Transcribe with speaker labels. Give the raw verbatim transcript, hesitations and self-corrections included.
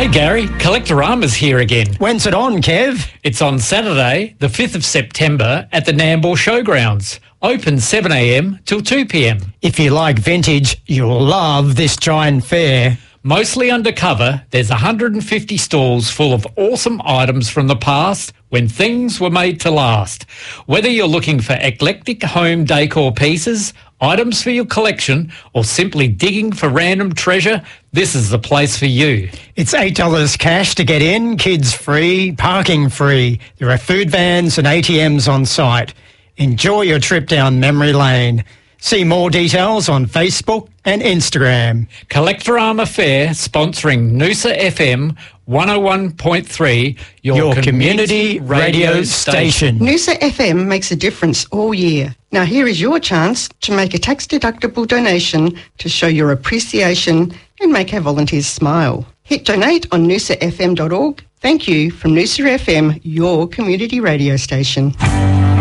Speaker 1: Hey Gary, Collectorama's here again.
Speaker 2: When's it on, Kev?
Speaker 1: It's on Saturday, the fifth of September at the Nambour Showgrounds. Open seven a m till two p m.
Speaker 2: If you like vintage, you'll love this giant fair.
Speaker 1: Mostly undercover, there's one hundred fifty stalls full of awesome items from the past when things were made to last. Whether you're looking for eclectic home decor pieces, items for your collection, or simply digging for random treasure, this is the place for you.
Speaker 2: It's eight dollars cash to get in, kids free, parking free. There are food vans and A T Ms on site. Enjoy your trip down memory lane. See more details on Facebook and Instagram.
Speaker 1: Collectorama Fair sponsoring Noosa F M one oh one point three, your,
Speaker 2: Your
Speaker 1: community,
Speaker 2: community radio station.
Speaker 3: Noosa F M makes a difference all year. Now here is your chance to make a tax-deductible donation to show your appreciation and make our volunteers smile. Hit donate on noosa f m dot org. Thank you from Noosa F M, your community radio station.